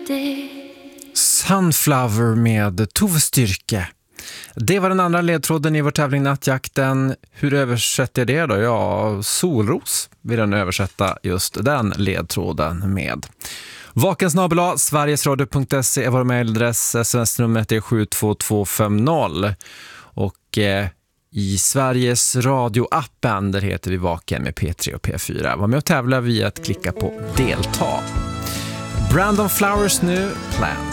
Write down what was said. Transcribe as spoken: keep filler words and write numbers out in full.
Sunflower med Tove Styrke. Det var den andra ledtråden i vår tävling Nattjakten. Hur översätter jag det då? Ja, solros vill den översätta just den ledtråden med. Vakensnabel-a, sverigesradio punkt se är vår mejladress. S M S-numret är sju två två fem noll. Och eh, i Sveriges radio-appen där heter vi Vaken med P tre och P fyra. Var med och tävla via att klicka på delta. Brandon Flowers nu, Plans.